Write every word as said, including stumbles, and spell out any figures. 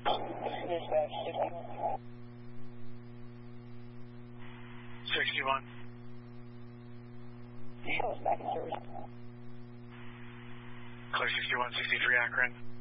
Dispatch sixty-one. sixty-one. Show us back in service. Clear sixty-one, sixty-three Akron.